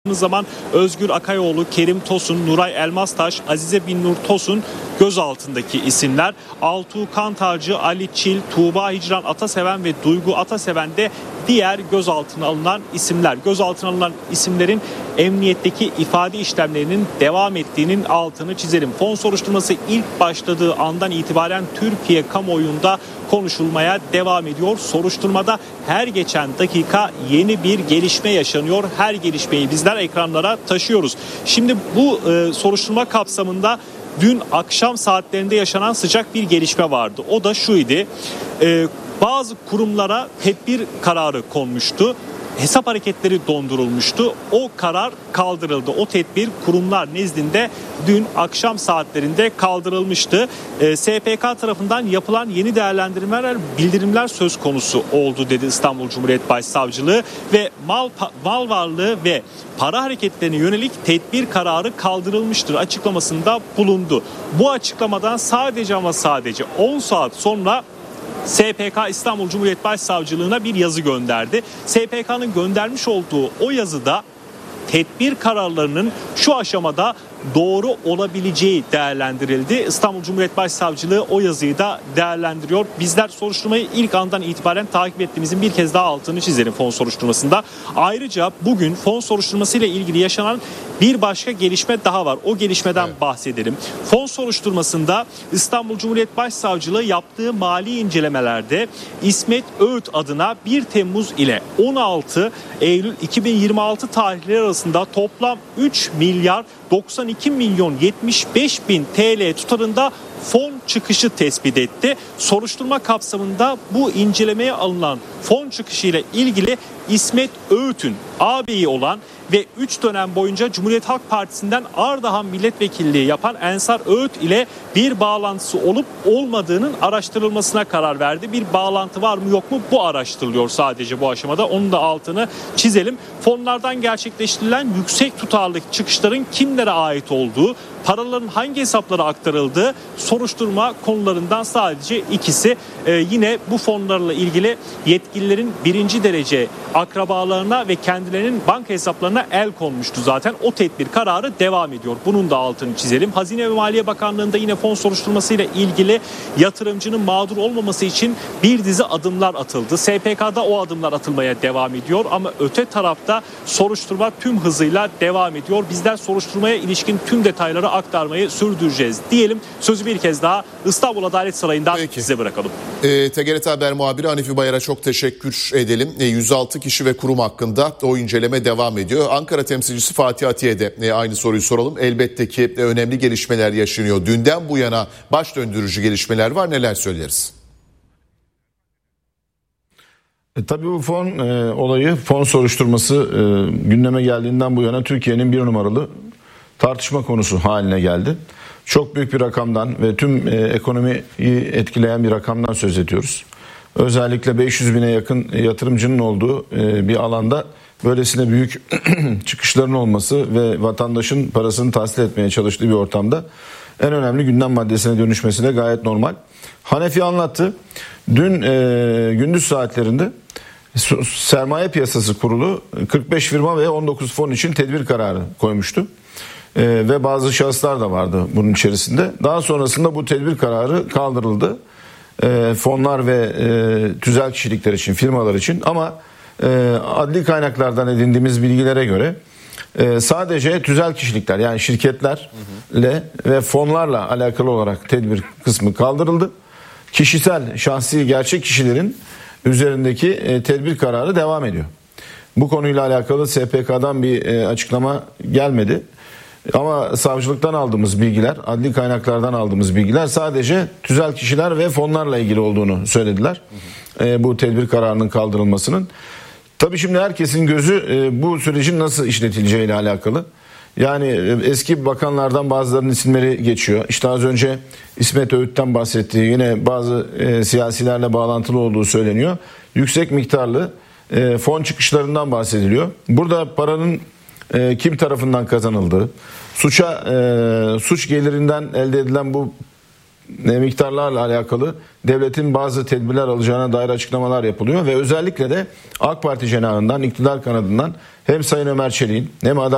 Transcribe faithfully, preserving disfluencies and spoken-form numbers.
zaman Özgür Akayoğlu, Kerim Tosun, Nuray Elmastaş, Azize Binnur Tosun gözaltındaki isimler. Altuğ Kantarcı, Ali Çil, Tuğba Hicran Ataseven ve Duygu Ataseven de diğer gözaltına alınan isimler. Gözaltına alınan isimlerin emniyetteki ifade işlemlerinin devam ettiğinin altını çizelim. Fon soruşturması ilk başladığı andan itibaren Türkiye kamuoyunda konuşulmaya devam ediyor. Soruşturmada her geçen dakika yeni bir gelişme yaşanıyor. Her gelişmeyi bizler ekranlara taşıyoruz. Şimdi bu e, soruşturma kapsamında dün akşam saatlerinde yaşanan sıcak bir gelişme vardı. O da şuydu. E, bazı kurumlara tedbir kararı konmuştu. Hesap hareketleri dondurulmuştu. O karar kaldırıldı. O tedbir kurumlar nezdinde dün akşam saatlerinde kaldırılmıştı. E, S P K tarafından yapılan yeni değerlendirmeler, bildirimler söz konusu oldu dedi İstanbul Cumhuriyet Başsavcılığı ve mal mal varlığı ve para hareketlerine yönelik tedbir kararı kaldırılmıştır açıklamasında bulundu. Bu açıklamadan sadece ama sadece on saat sonra S P K İstanbul Cumhuriyet Başsavcılığına bir yazı gönderdi. S P K'nın göndermiş olduğu o yazıda tedbir kararlarının şu aşamada doğru olabileceği değerlendirildi. İstanbul Cumhuriyet Başsavcılığı o yazıyı da değerlendiriyor. Bizler soruşturmayı ilk andan itibaren takip ettiğimizin bir kez daha altını çizelim fon soruşturmasında. Ayrıca bugün fon soruşturması ile ilgili yaşanan bir başka gelişme daha var. O gelişmeden evet. bahsedelim. Fon soruşturmasında İstanbul Cumhuriyet Başsavcılığı yaptığı mali incelemelerde İsmet Öğüt adına bir Temmuz ile on altı Eylül iki bin yirmi altı tarihleri arasında toplam üç milyar doksan iki milyon yetmiş beş bin T L tutarında fon çıkışı tespit etti. Soruşturma kapsamında bu incelemeye alınan fon çıkışı ile ilgili İsmet Öğüt'ün ağabeyi olan ve üç dönem boyunca Cumhuriyet Halk Partisi'nden Ardahan milletvekilliği yapan Ensar Öğüt ile bir bağlantısı olup olmadığının araştırılmasına karar verdi. Bir bağlantı var mı yok mu bu araştırılıyor sadece bu aşamada. Onun da altını çizelim. Fonlardan gerçekleştirilen yüksek tutarlı çıkışların kimlere ait olduğu, paraların hangi hesaplara aktarıldığı soruşturma konularından sadece ikisi. Ee, yine bu fonlarla ilgili yetkililerin birinci derece akrabalarına ve kendilerinin banka hesaplarına el konmuştu zaten. O tedbir kararı devam ediyor. Bunun da altını çizelim. Hazine ve Maliye Bakanlığı'nda yine fon soruşturmasıyla ilgili yatırımcının mağdur olmaması için bir dizi adımlar atıldı. S P K'da o adımlar atılmaya devam ediyor ama öte tarafta soruşturma tüm hızıyla devam ediyor. Bizler soruşturmaya ilişkin tüm detayları aktarmayı sürdüreceğiz diyelim. Sözü bir kez daha İstanbul Adalet Sarayı'ndan Peki. size bırakalım. E, T G R T Haber muhabiri Hanifi Bayar'a çok teşekkür edelim. E, yüz altı kişi ve kurum hakkında o inceleme devam ediyor. Ankara temsilcisi Fatih Atiye de e, aynı soruyu soralım. Elbette ki e, önemli gelişmeler yaşanıyor. Dünden bu yana baş döndürücü gelişmeler var. Neler söyleriz? E, tabii bu fon e, olayı, fon soruşturması e, gündeme geldiğinden bu yana Türkiye'nin bir numaralı tartışma konusu haline geldi. Çok büyük bir rakamdan ve tüm e, ekonomiyi etkileyen bir rakamdan söz ediyoruz. Özellikle beş yüz bine yakın yatırımcının olduğu e, bir alanda böylesine büyük çıkışların olması ve vatandaşın parasını tahsil etmeye çalıştığı bir ortamda en önemli gündem maddesine dönüşmesi de gayet normal. Hanefi anlattı. Dün e, gündüz saatlerinde Sermaye Piyasası Kurulu kırk beş firma ve on dokuz fon için tedbir kararı koymuştu. Ee, ve bazı şahıslar da vardı bunun içerisinde. Daha sonrasında bu tedbir kararı kaldırıldı. Ee, fonlar ve e, tüzel kişilikler için, firmalar için. Ama e, adli kaynaklardan edindiğimiz bilgilere göre e, sadece tüzel kişilikler yani şirketlerle ve fonlarla alakalı olarak tedbir kısmı kaldırıldı. Kişisel, şahsi, gerçek kişilerin üzerindeki e, tedbir kararı devam ediyor. Bu konuyla alakalı S P K'dan bir e, açıklama gelmedi. Ama savcılıktan aldığımız bilgiler, adli kaynaklardan aldığımız bilgiler sadece tüzel kişiler ve fonlarla ilgili olduğunu söylediler. Hı hı. E, bu tedbir kararının kaldırılmasının. Tabii şimdi herkesin gözü e, bu sürecin nasıl işletileceğiyle alakalı. Yani e, eski bakanlardan bazılarının isimleri geçiyor. İşte az önce İsmet Öğüt'ten bahsettiği yine bazı e, siyasilerle bağlantılı olduğu söyleniyor. Yüksek miktarlı e, fon çıkışlarından bahsediliyor. Burada paranın e, kim tarafından kazanıldığı, suça e, suç gelirinden elde edilen bu e, miktarlarla alakalı devletin bazı tedbirler alacağına dair açıklamalar yapılıyor ve özellikle de AK Parti cenahından, iktidar kanadından hem Sayın Ömer Çelik'in hem Adalet